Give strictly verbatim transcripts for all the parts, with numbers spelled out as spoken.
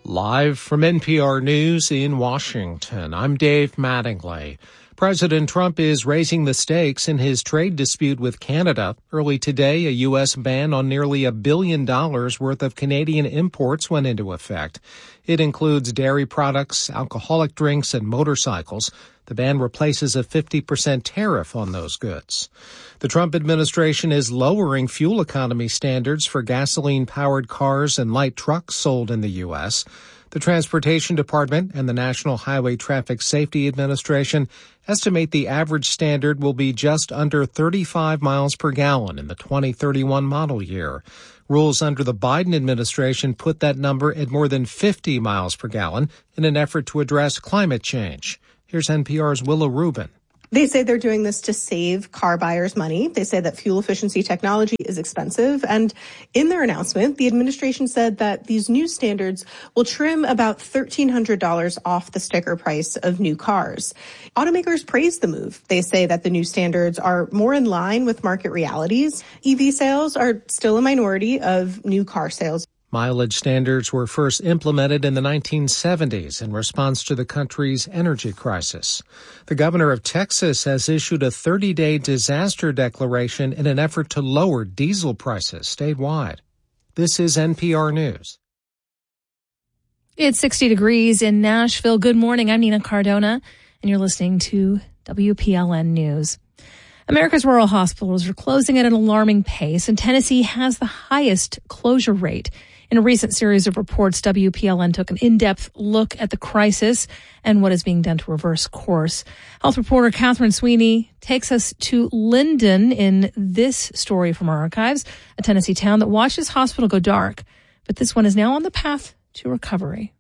Live from N P R News in Washington, I'm Dave Mattingly. President Trump is raising the stakes in his trade dispute with Canada. Early today, a U S ban on nearly a billion dollars worth of Canadian imports went into effect. It includes dairy products, alcoholic drinks, and motorcycles. The ban replaces a fifty percent tariff on those goods. The Trump administration is lowering fuel economy standards for gasoline-powered cars and light trucks sold in the U S. The Transportation Department and the National Highway Traffic Safety Administration estimate the average standard will be just under thirty-five miles per gallon in the twenty thirty-one model year. Rules under the Biden administration put that number at more than fifty miles per gallon in an effort to address climate change. Here's N P R's Willa Rubin. They say they're doing this to save car buyers money. They say that fuel efficiency technology is expensive. And in their announcement, the administration said that these new standards will trim about thirteen hundred dollars off the sticker price of new cars. Automakers praise the move. They say that the new standards are more in line with market realities. E V sales are still a minority of new car sales. Mileage standards were first implemented in the nineteen seventies in response to the country's energy crisis. The governor of Texas has issued a thirty-day disaster declaration in an effort to lower diesel prices statewide. This is N P R News. It's sixty degrees in Nashville. Good morning. I'm Nina Cardona, and you're listening to W P L N News. America's rural hospitals are closing at an alarming pace, and Tennessee has the highest closure rate. In a recent series of reports, W P L N took an in-depth look at the crisis and what is being done to reverse course. Health reporter Catherine Sweeney takes us to Linden in this story from our archives, a Tennessee town that watched its hospital go dark, but this one is now on the path to recovery.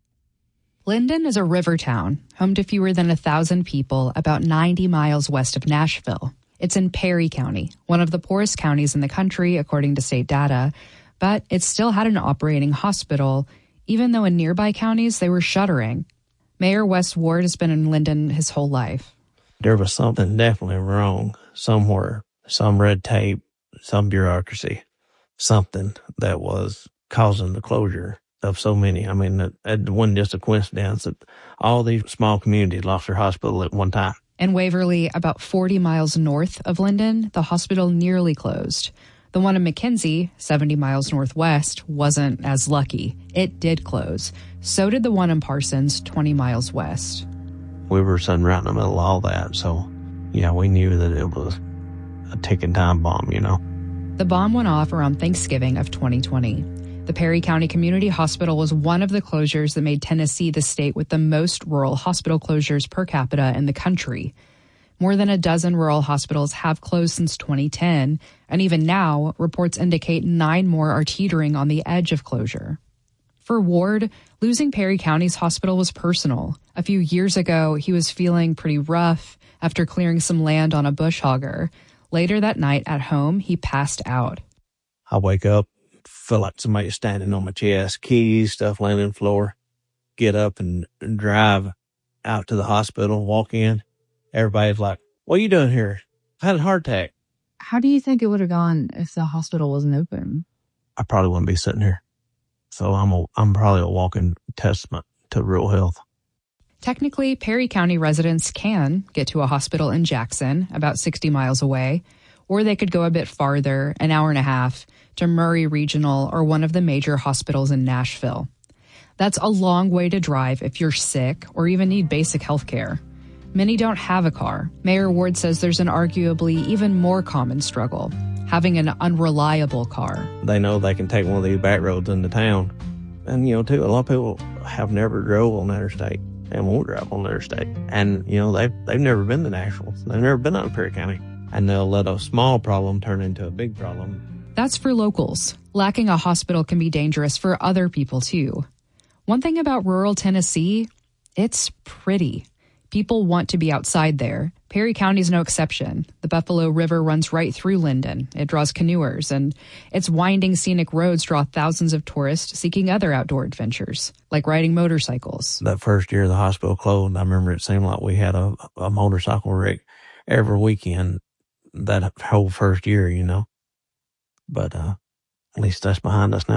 Linden is a river town, home to fewer than a thousand people, about ninety miles west of Nashville. It's in Perry County, one of the poorest counties in the country, according to state data. But it still had an operating hospital, even though in nearby counties they were shuttering. Mayor Wes Ward has been in Linden his whole life. There was something definitely wrong somewhere, some red tape, some bureaucracy, something that was causing the closure of so many. I mean, it, it wasn't just a coincidence that all these small communities lost their hospital at one time. In Waverly, about forty miles north of Linden, the hospital nearly closed. The one in McKenzie, seventy miles northwest, wasn't as lucky. It did close. So did the one in Parsons, twenty miles west. We were sitting right in the middle of all that, so, yeah, we knew that it was a ticking time bomb, you know. The bomb went off around Thanksgiving of twenty twenty. The Perry County Community Hospital was one of the closures that made Tennessee the state with the most rural hospital closures per capita in the country. More than a dozen rural hospitals have closed since twenty ten, and even now, reports indicate nine more are teetering on the edge of closure. For Ward, losing Perry County's hospital was personal. A few years ago, he was feeling pretty rough after clearing some land on a bush hogger. Later that night at home, he passed out. I wake up, feel like somebody's standing on my chest, keys, stuff laying on the floor. Get up and drive out to the hospital, walk in. Everybody's like, what are you doing here? I had a heart attack. How do you think it would have gone if the hospital wasn't open? I probably wouldn't be sitting here. So I'm a, I'm probably a walking testament to rural health. Technically, Perry County residents can get to a hospital in Jackson, about sixty miles away, or they could go a bit farther, an hour and a half, to Murray Regional or one of the major hospitals in Nashville. That's a long way to drive if you're sick or even need basic health care. Many don't have a car. Mayor Ward says there's an arguably even more common struggle, having an unreliable car. They know they can take one of these back roads into town. And, you know, too, a lot of people have never drove on the interstate and won't drive on the interstate. And, you know, they've, they've never been to Nashville. They've never been out of Perry County. And they'll let a small problem turn into a big problem. That's for locals. Lacking a hospital can be dangerous for other people, too. One thing about rural Tennessee, it's pretty. People want to be outside there. Perry County is no exception. The Buffalo River runs right through Linden. It draws canoers, and its winding scenic roads draw thousands of tourists seeking other outdoor adventures, like riding motorcycles. That first year the hospital closed, I remember it seemed like we had a, a motorcycle wreck every weekend that whole first year, you know. But uh, at least that's behind us now.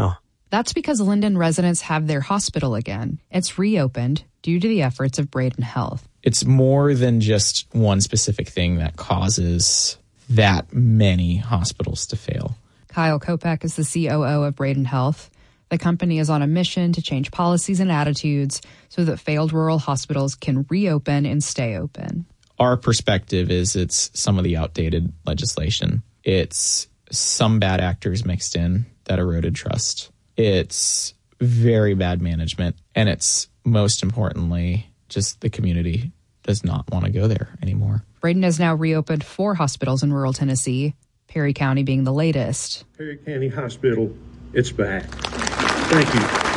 That's because Linden residents have their hospital again. It's reopened due to the efforts of Braden Health. It's more than just one specific thing that causes that many hospitals to fail. Kyle Kopech is the C O O of Braden Health. The company is on a mission to change policies and attitudes so that failed rural hospitals can reopen and stay open. Our perspective is it's some of the outdated legislation. It's some bad actors mixed in that eroded trust. It's very bad management. And it's, most importantly, just the community does not want to go there anymore. Braden has now reopened four hospitals in rural Tennessee, Perry County being the latest. Perry County Hospital, it's back. Thank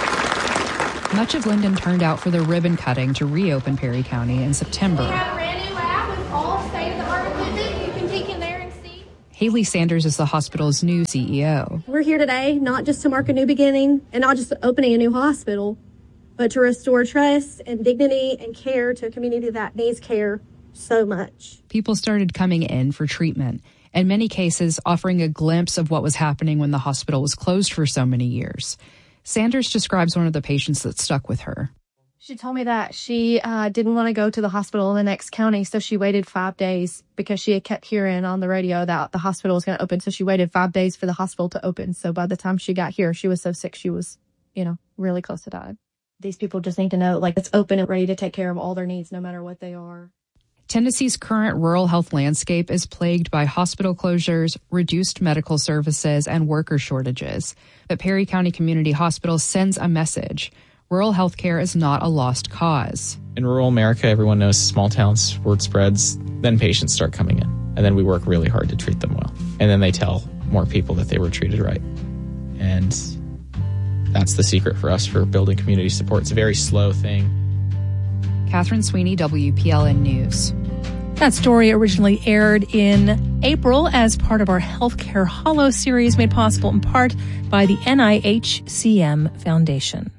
you. Much of Linden turned out for the ribbon cutting to reopen Perry County in September. We have a brand new lab with all state-of-the-art equipment. You can take in there and see. Haley Sanders is the hospital's new C E O. We're here today not just to mark a new beginning and not just opening a new hospital, but to restore trust and dignity and care to a community that needs care so much. People started coming in for treatment, in many cases offering a glimpse of what was happening when the hospital was closed for so many years. Sanders describes one of the patients that stuck with her. She told me that she uh, didn't want to go to the hospital in the next county, so she waited five days because she had kept hearing on the radio that the hospital was going to open. So she waited five days for the hospital to open. So by the time she got here, she was so sick, she was, you know, really close to dying. These people just need to know, like, it's open and ready to take care of all their needs, no matter what they are. Tennessee's current rural health landscape is plagued by hospital closures, reduced medical services, and worker shortages. But Perry County Community Hospital sends a message. Rural health care is not a lost cause. In rural America, everyone knows small towns, word spreads, then patients start coming in. And then we work really hard to treat them well. And then they tell more people that they were treated right. And that's the secret for us for building community support. It's a very slow thing. Catherine Sweeney, W P L N News. That story originally aired in April as part of our Healthcare Hollow series, made possible in part by the N I H C M Foundation.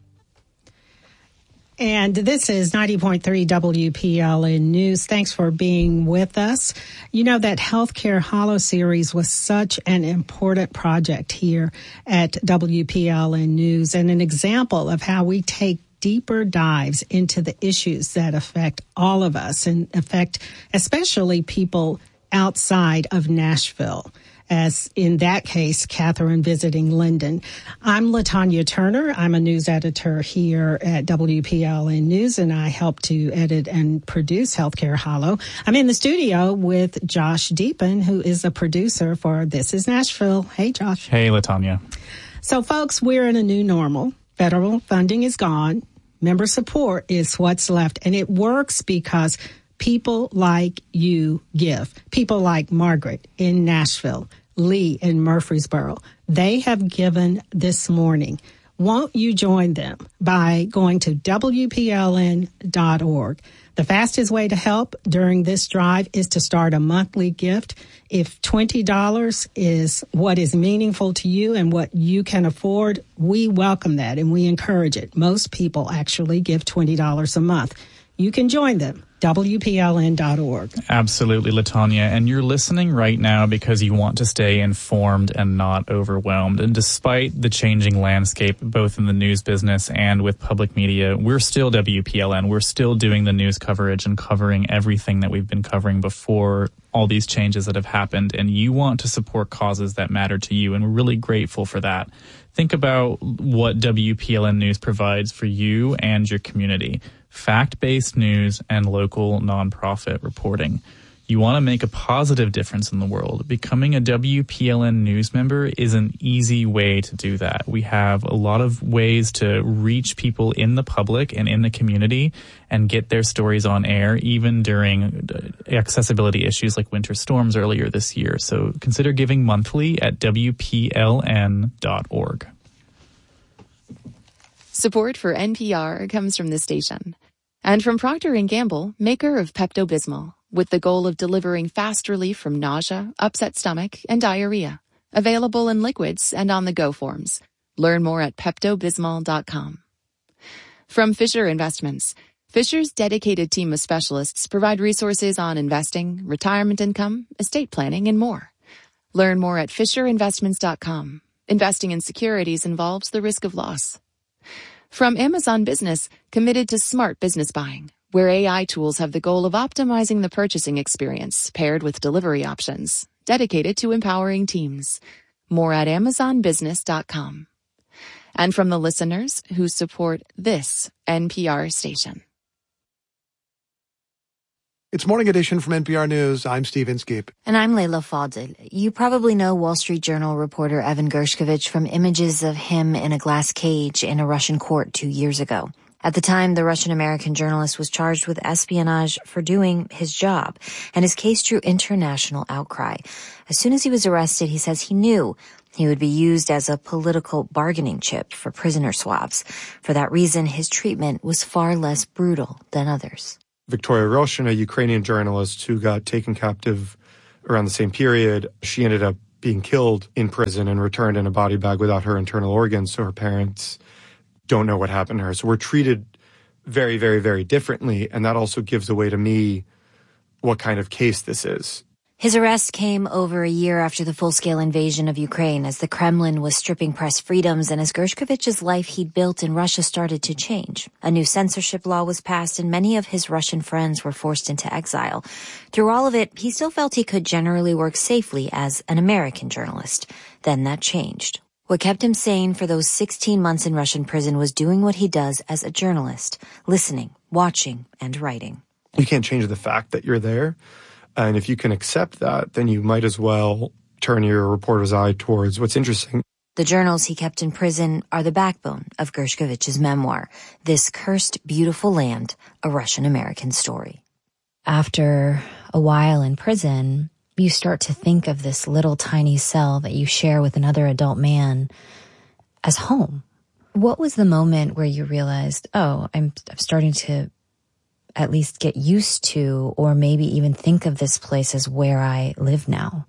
And this is ninety point three W P L N News. Thanks for being with us. You know, that Healthcare Hollow series was such an important project here at W P L N News, and an example of how we take deeper dives into the issues that affect all of us and affect especially people outside of Nashville, as in that case, Catherine visiting Linden. I'm LaTanya Turner. I'm a news editor here at W P L N News, and I help to edit and produce Healthcare Hollow. I'm in the studio with Josh Deepin, who is a producer for This is Nashville. Hey, Josh. Hey, LaTanya. So, folks, we're in a new normal. Federal funding is gone. Member support is what's left, and it works because people like you give. People like Margaret in Nashville, Lee in Murfreesboro. They have given this morning. Won't you join them by going to W P L N dot org? The fastest way to help during this drive is to start a monthly gift. If twenty dollars is what is meaningful to you and what you can afford, we welcome that and we encourage it. Most people actually give twenty dollars a month. You can join them. W P L N dot org. Absolutely, LaTanya. And you're listening right now because you want to stay informed and not overwhelmed. And despite the changing landscape, both in the news business and with public media, we're still W P L N. We're still doing the news coverage and covering everything that we've been covering before all these changes that have happened. And you want to support causes that matter to you. And we're really grateful for that. Think about what W P L N News provides for you and your community. Fact-based news and local nonprofit reporting. You want to make a positive difference in the world. Becoming a W P L N News member is an easy way to do that. We have a lot of ways to reach people in the public and in the community and get their stories on air, even during accessibility issues like winter storms earlier this year. So consider giving monthly at W P L N dot org. Support for N P R comes from this station and from Procter and Gamble, maker of Pepto-Bismol, with the goal of delivering fast relief from nausea, upset stomach, and diarrhea. Available in liquids and on-the-go forms. Learn more at Pepto Bismol dot com. From Fisher Investments, Fisher's dedicated team of specialists provide resources on investing, retirement income, estate planning, and more. Learn more at Fisher Investments dot com. Investing in securities involves the risk of loss. From Amazon Business, committed to smart business buying, where A I tools have the goal of optimizing the purchasing experience paired with delivery options, dedicated to empowering teams. More at amazon business dot com. And from the listeners who support this N P R station. It's Morning Edition from N P R News. I'm Steve Inskeep. And I'm Leila Fadel. You probably know Wall Street Journal reporter Evan Gershkovich from images of him in a glass cage in a Russian court two years ago. At the time, the Russian-American journalist was charged with espionage for doing his job, and his case drew international outcry. As soon as he was arrested, he says he knew he would be used as a political bargaining chip for prisoner swaps. For that reason, his treatment was far less brutal than others. Victoria Roshin, a Ukrainian journalist who got taken captive around the same period, she ended up being killed in prison and returned in a body bag without her internal organs, so her parents don't know what happened to her. So we're treated very, very, very differently, and that also gives away to me what kind of case this is. His arrest came over a year after the full-scale invasion of Ukraine, as the Kremlin was stripping press freedoms and as Gershkovich's life he'd built in Russia started to change. A new censorship law was passed, and many of his Russian friends were forced into exile. Through all of it, he still felt he could generally work safely as an American journalist. Then that changed. What kept him sane for those sixteen months in Russian prison was doing what he does as a journalist, listening, watching, and writing. You can't change the fact that you're there. And if you can accept that, then you might as well turn your reporter's eye towards what's interesting. The journals he kept in prison are the backbone of Gershkovich's memoir, This Cursed Beautiful Land, a Russian-American Story. After a while in prison, you start to think of this little tiny cell that you share with another adult man as home. What was the moment where you realized, oh, I'm, I'm starting to at least get used to, or maybe even think of this place as where I live now?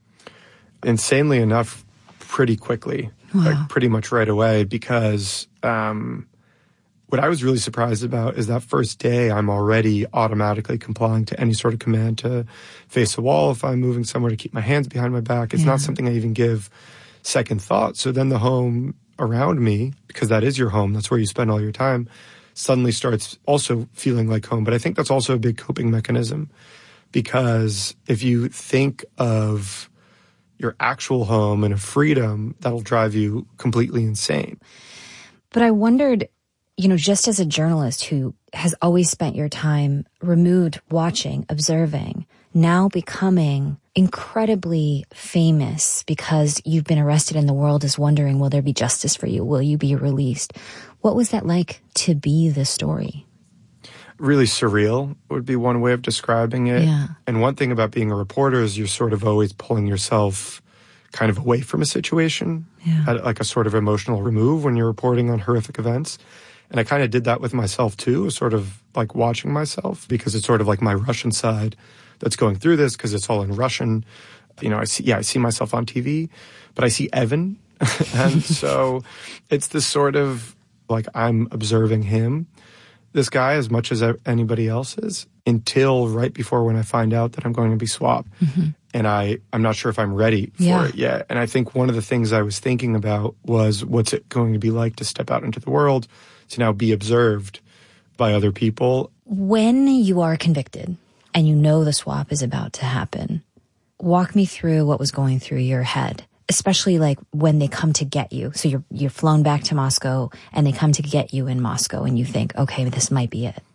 Insanely enough, pretty quickly, wow. like pretty much right away, because um, what I was really surprised about is that first day I'm already automatically complying to any sort of command to face a wall if I'm moving somewhere, to keep my hands behind my back. It's yeah. not something I even give second thought. So then the home around me, because that is your home, that's where you spend all your time, suddenly starts also feeling like home. But I think that's also a big coping mechanism, because if you think of your actual home and a freedom, that'll drive you completely insane. But I wondered, you know, just as a journalist who has always spent your time removed, watching, observing, now becoming incredibly famous because you've been arrested and the world is wondering, will there be justice for you? Will you be released? What was that like to be the story? Really surreal would be one way of describing it. Yeah. And one thing about being a reporter is you're sort of always pulling yourself kind of away from a situation, yeah. at like a sort of emotional remove when you're reporting on horrific events. And I kind of did that with myself too, sort of like watching myself, because it's sort of like my Russian side that's going through this, because it's all in Russian. You know, I see, yeah, I see myself on T V, but I see Evan. And so it's this sort of like I'm observing him, this guy, as much as anybody else is, until right before when I find out that I'm going to be swapped. Mm-hmm. And I, I'm not sure if I'm ready for yeah. it yet. And I think one of the things I was thinking about was, what's it going to be like to step out into the world, to now be observed by other people? When you are convicted and you know the swap is about to happen, walk me through what was going through your head, especially like when they come to get you. So you're you're flown back to Moscow and they come to get you in Moscow and you think, okay, this might be it.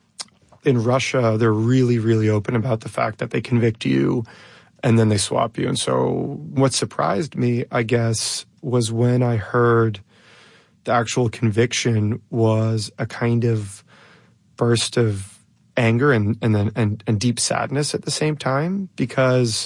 In Russia, they're really, really open about the fact that they convict you and then they swap you. And so what surprised me, I guess, was when I heard the actual conviction was a kind of burst of anger and, and then and, and deep sadness at the same time, because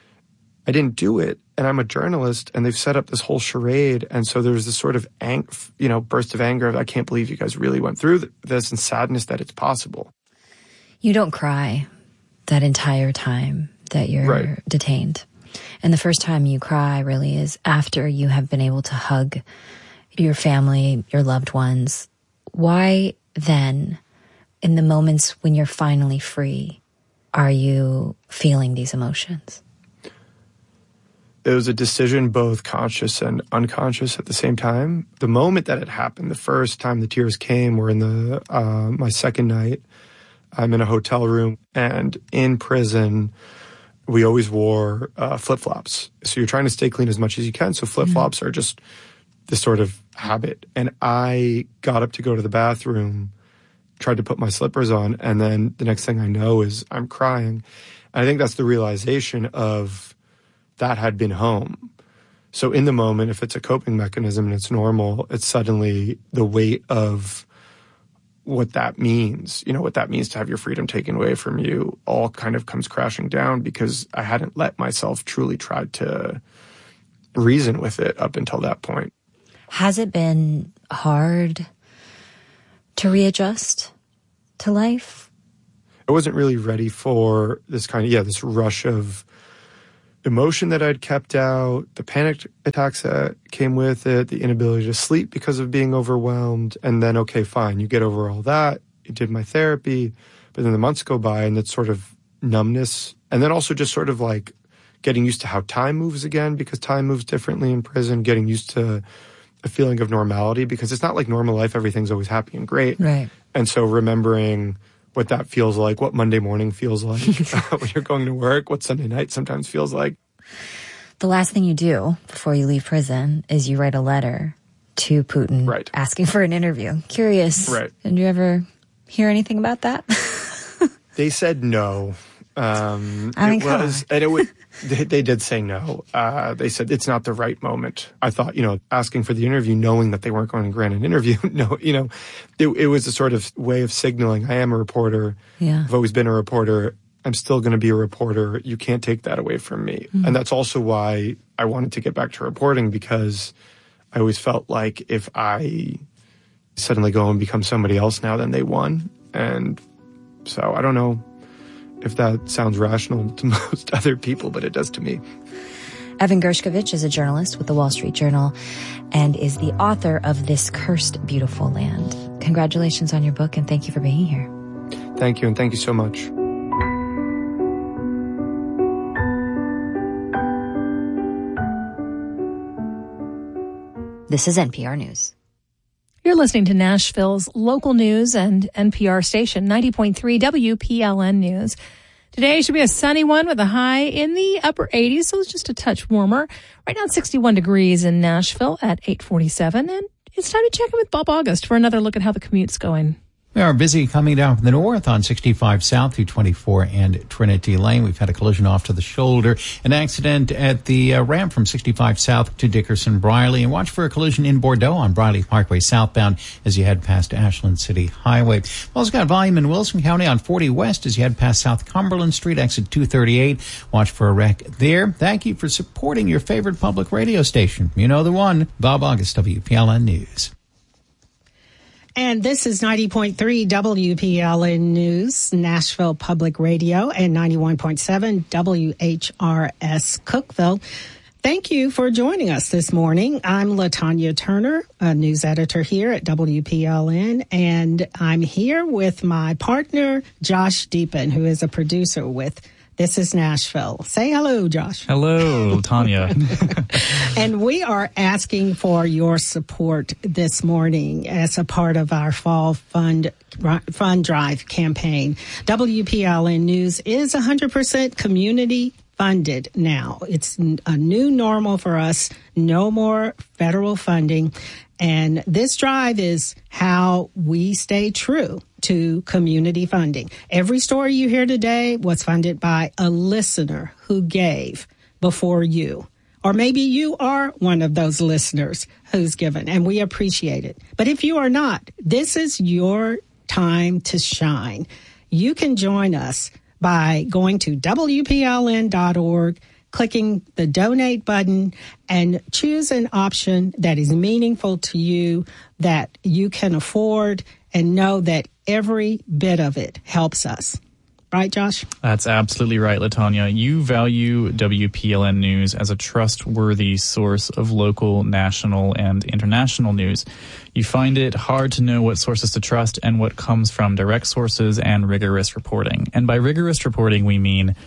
I didn't do it and I'm a journalist and they've set up this whole charade. And so there's this sort of ang- you know, burst of anger of, I can't believe you guys really went through this, and sadness that it's possible. You don't cry that entire time that you're right. detained. And the first time you cry really is after you have been able to hug your family, your loved ones. Why then, in the moments when you're finally free, are you feeling these emotions? it was a decision both conscious and unconscious at the same time. The moment that it happened, the first time the tears came, were in the uh, my second night. I'm in a hotel room, and in prison, we always wore uh, flip-flops. So you're trying to stay clean as much as you can. So flip-flops mm-hmm. are just this sort of habit. And I got up to go to the bathroom, tried to put my slippers on, and then the next thing I know is I'm crying. And I think that's the realization of that had been home. So in the moment, if it's a coping mechanism and it's normal, it's suddenly the weight of what that means, you know, what that means to have your freedom taken away from you, all kind of comes crashing down because I hadn't let myself truly try to reason with it up until that point. Has it been hard to readjust to life? I wasn't really ready for this kind of, yeah, this rush of emotion that I'd kept out, the panic attacks that came with it, the inability to sleep because of being overwhelmed. And then, okay, fine, you get over all that. You did my therapy. But then the months go by and it's sort of numbness. And then also just sort of like getting used to how time moves again, because time moves differently in prison, getting used to a feeling of normality, because it's not like normal life, everything's always happy and great. Right. And so remembering what that feels like, what Monday morning feels like when you're going to work, what Sunday night sometimes feels like. The last thing you do before you leave prison is you write a letter to Putin right. asking for an interview. Curious. Right. Did you ever hear anything about that? They said no. Um, I mean, it was, and it would, they, they did say no. Uh, they said it's not the right moment. I thought, you know, asking for the interview, knowing that they weren't going to grant an interview, no, you know, it, it was a sort of way of signaling, I am a reporter. Yeah. I've always been a reporter. I'm still going to be a reporter. You can't take that away from me. Mm-hmm. And that's also why I wanted to get back to reporting, because I always felt like if I suddenly go and become somebody else now, then they won. And so I don't know if that sounds rational to most other people, but it does to me. Evan Gershkovich is a journalist with the Wall Street Journal and is the author of This Cursed Beautiful Land. Congratulations on your book, and thank you for being here. Thank you, and thank you so much. This is N P R News. You're listening to Nashville's local news and N P R station, ninety point three W P L N News. Today should be a sunny one with a high in the upper eighties, so it's just a touch warmer. Right now it's sixty-one degrees in Nashville at eight forty-seven, and it's time to check in with Bob August for another look at how the commute's going. We are busy coming down from the north on sixty-five South through twenty-four and Trinity Lane. We've had a collision off to the shoulder, an accident at the uh, ramp from sixty-five South to Dickerson Briley, and watch for a collision in Bordeaux on Briley Parkway southbound as you head past Ashland City Highway. We've also got volume in Wilson County on forty West as you head past South Cumberland Street, exit two thirty-eight. Watch for a wreck there. Thank you for supporting your favorite public radio station. You know the one, Bob August, W P L N News. And this is ninety point three W P L N News, Nashville Public Radio, and ninety-one point seven W H R S Cookeville. Thank you for joining us this morning. I'm LaTanya Turner, a news editor here at W P L N, and I'm here with my partner, Josh Deepin, who is a producer with This is Nashville. Say hello, Josh. Hello, Tanya. And we are asking for your support this morning as a part of our fall fund fund drive campaign. W P L N News is one hundred percent community funded now. It's a new normal for us. No more federal funding. And this drive is how we stay true to community funding. Every story you hear today was funded by a listener who gave before you. Or maybe you are one of those listeners who's given, and we appreciate it. But if you are not, this is your time to shine. You can join us by going to W P L N dot org, clicking the donate button, and choose an option that is meaningful to you, that you can afford, and know that every bit of it helps us. Right, Josh? That's absolutely right, LaTanya. You value W P L N News as a trustworthy source of local, national, and international news. You find it hard to know what sources to trust and what comes from direct sources and rigorous reporting. And by rigorous reporting, we mean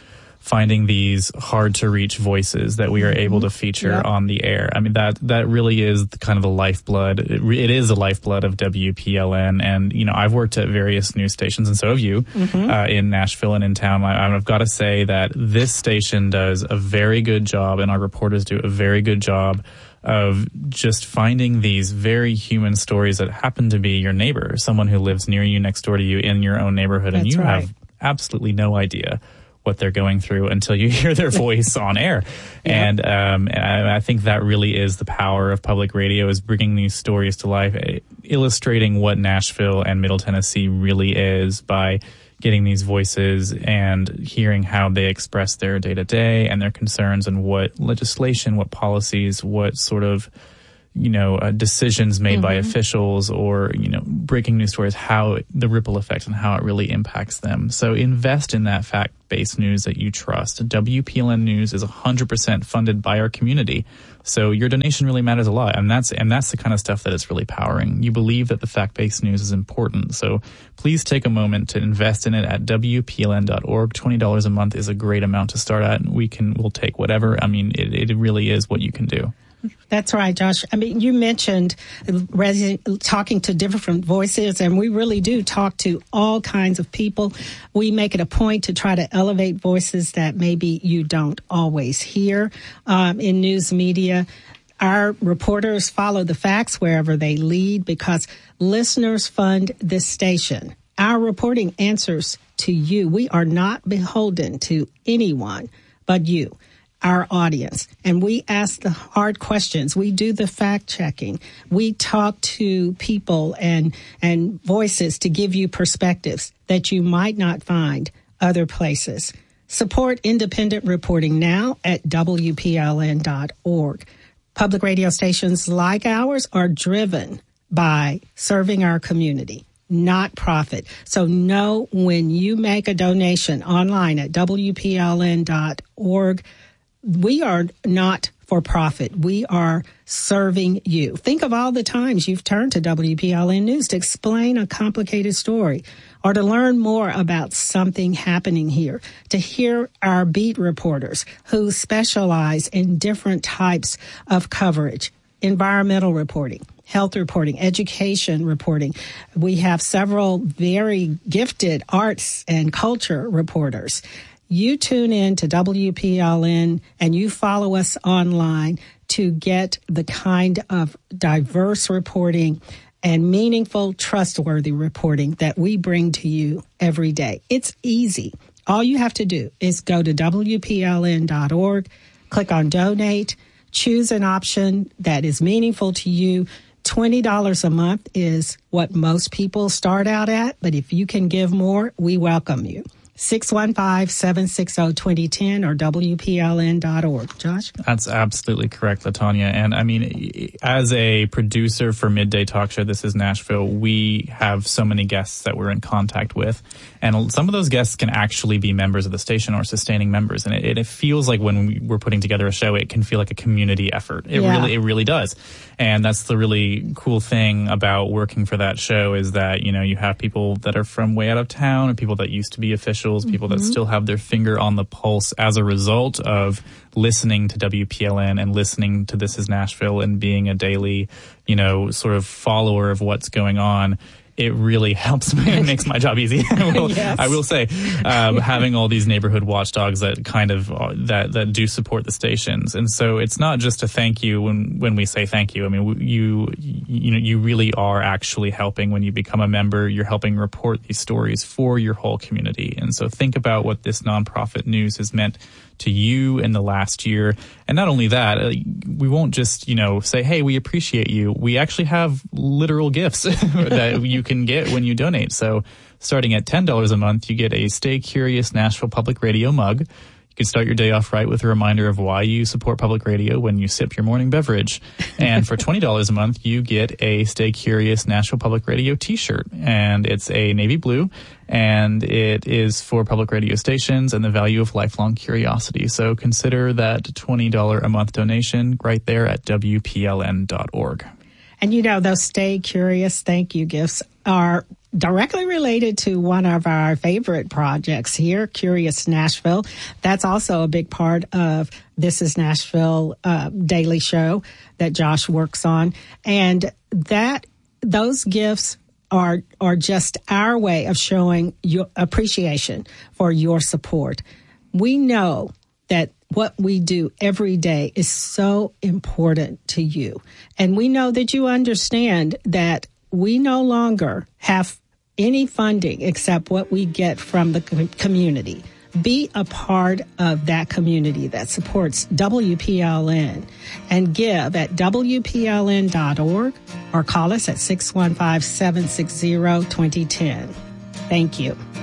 finding these hard to reach voices that we are able to feature yep. on the air. I mean, that, that really is the, kind of the lifeblood. It, it is the lifeblood of W P L N. And, you know, I've worked at various news stations, and so have you, mm-hmm. uh, in Nashville and in town. I, I've got to say that this station does a very good job, and our reporters do a very good job of just finding these very human stories that happen to be your neighbor, someone who lives near you, next door to you, in your own neighborhood. That's and you right. have absolutely no idea what they're going through until you hear their voice on air. Yeah. And um, I, I think that really is the power of public radio, is bringing these stories to life, illustrating what Nashville and Middle Tennessee really is by getting these voices and hearing how they express their day-to-day and their concerns, and what legislation, what policies, what sort of, you know, uh, decisions made mm-hmm. by officials, or, you know, breaking news stories, how the ripple effect and how it really impacts them. So invest in that fact-based news that you trust. W P L N News is one hundred percent funded by our community. So your donation really matters a lot. And that's, and that's the kind of stuff that is really powering. You believe that the fact-based news is important. So please take a moment to invest in it at W P L N dot org. twenty dollars a month is a great amount to start at. We can, we'll take whatever. I mean, it, it really is what you can do. That's right, Josh. I mean, you mentioned talking to different voices, and we really do talk to all kinds of people. We make it a point to try to elevate voices that maybe you don't always hear um, in news media. Our reporters follow the facts wherever they lead, because listeners fund this station. Our reporting answers to you. We are not beholden to anyone but you, our audience. And we ask the hard questions. We do the fact checking. We talk to people and, and voices to give you perspectives that you might not find other places. Support independent reporting now at W P L N dot org. Public radio stations like ours are driven by serving our community, not profit. So know when you make a donation online at W P L N dot org, we are not for profit. We are serving you. Think of all the times you've turned to W P L N News to explain a complicated story, or to learn more about something happening here, to hear our beat reporters who specialize in different types of coverage, environmental reporting, health reporting, education reporting. We have several very gifted arts and culture reporters. You tune in to W P L N and you follow us online to get the kind of diverse reporting and meaningful, trustworthy reporting that we bring to you every day. It's easy. All you have to do is go to W P L N dot org, click on donate, choose an option that is meaningful to you. twenty dollars a month is what most people start out at, but if you can give more, we welcome you. six one five, seven six zero, two zero one zero or W P L N dot org. Josh? That's absolutely correct, LaTanya. And I mean, as a producer for Midday Talk Show, This is Nashville, we have so many guests that we're in contact with. And some of those guests can actually be members of the station or sustaining members. And it, it feels like when we're putting together a show, it can feel like a community effort. It yeah. really, it really does. And that's the really cool thing about working for that show, is that, you know, you have people that are from way out of town, or people that used to be officials, people mm-hmm. that still have their finger on the pulse as a result of listening to W P L N and listening to This is Nashville and being a daily, you know, sort of follower of what's going on. It really helps me. It makes my job easy. I, will, yes. I will say, um, having all these neighborhood watchdogs that kind of, uh, that, that do support the stations. And so it's not just a thank you when, when we say thank you. I mean, you, you know, you really are actually helping when you become a member. You're helping report these stories for your whole community. And so think about what this nonprofit news has meant to you in the last year. And not only that, uh, we won't just, you know, say, hey, we appreciate you. We actually have literal gifts that you can get when you donate. So starting at ten dollars a month, you get a Stay Curious Nashville Public Radio mug. You can start your day off right with a reminder of why you support public radio when you sip your morning beverage. And for twenty dollars a month, you get a Stay Curious Nashville Public Radio t-shirt. And it's a navy blue, and it is for public radio stations and the value of lifelong curiosity. So consider that twenty dollars a month donation right there at W P L N dot org. And you know, those Stay Curious thank you gifts are directly related to one of our favorite projects here, Curious Nashville. That's also a big part of This is Nashville uh, daily show that Josh works on. And that those gifts are are just our way of showing your appreciation for your support. We know that what we do every day is so important to you. And we know that you understand that we no longer have any funding except what we get from the community. Be a part of that community that supports W P L N and give at W P L N dot org or call us at six one five, seven six zero, two zero one zero. Thank you.